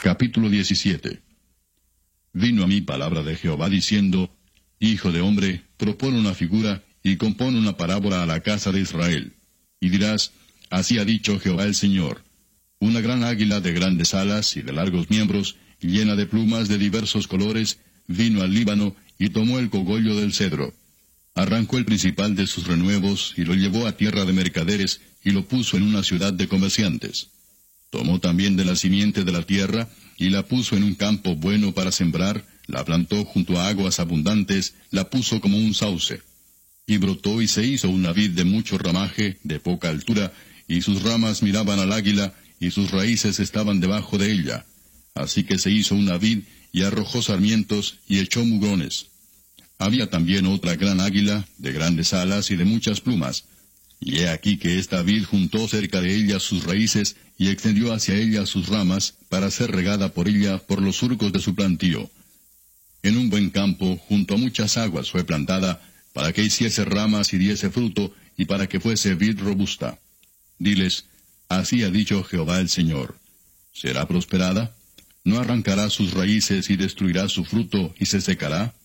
Capítulo 17. Vino a mí palabra de Jehová diciendo, Hijo de hombre, propone una figura, y compone una parábola a la casa de Israel. Y dirás, Así ha dicho Jehová el Señor. Una gran águila de grandes alas y de largos miembros, llena de plumas de diversos colores, vino al Líbano, y tomó el cogollo del cedro. Arrancó el principal de sus renuevos, y lo llevó a tierra de mercaderes, y lo puso en una ciudad de comerciantes. Tomó también de la simiente de la tierra, y la puso en un campo bueno para sembrar, la plantó junto a aguas abundantes, la puso como un sauce. Y brotó y se hizo una vid de mucho ramaje, de poca altura, y sus ramas miraban al águila, y sus raíces estaban debajo de ella. Así que se hizo una vid, y arrojó sarmientos, y echó mugrones. Había también otra gran águila, de grandes alas y de muchas plumas. Y he aquí que esta vid juntó cerca de ella sus raíces, y extendió hacia ella sus ramas, para ser regada por ella por los surcos de su plantío. En un buen campo, junto a muchas aguas fue plantada, para que hiciese ramas y diese fruto, y para que fuese vid robusta. Diles, Así ha dicho Jehová el Señor. ¿Será prosperada? ¿No arrancará sus raíces y destruirá su fruto y se secará?